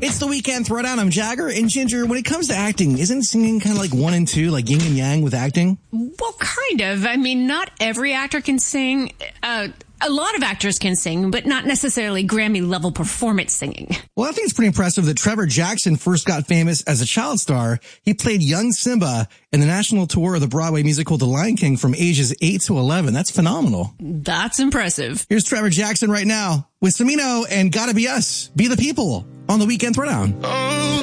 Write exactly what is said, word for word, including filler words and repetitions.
It's the Weekend Throwdown. I'm Jagger. And Ginger, when it comes to acting, isn't singing kind of like one and two, like yin and yang with acting? Well, kind of. I mean, not every actor can sing. Uh, a lot of actors can sing, but not necessarily Grammy-level performance singing. Well, I think it's pretty impressive that Trevor Jackson first got famous as a child star. He played young Simba in the national tour of the Broadway musical The Lion King from ages eight to eleven. That's phenomenal. That's impressive. Here's Trevor Jackson right now with Samino and Gotta Be Us. Be the People on the Weekend Throwdown.